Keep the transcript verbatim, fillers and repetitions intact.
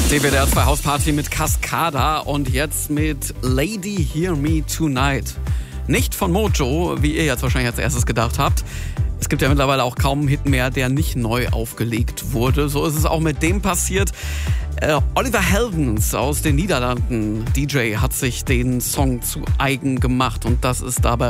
D W D R zwei Hausparty mit Cascada und jetzt mit Lady Hear Me Tonight. Nicht von Mojo, wie ihr jetzt wahrscheinlich als erstes gedacht habt. Es gibt ja mittlerweile auch kaum einen Hit mehr, der nicht neu aufgelegt wurde. So ist es auch mit dem passiert. Äh, Oliver Heldens aus den Niederlanden, D J, hat sich den Song zu eigen gemacht und das ist dabei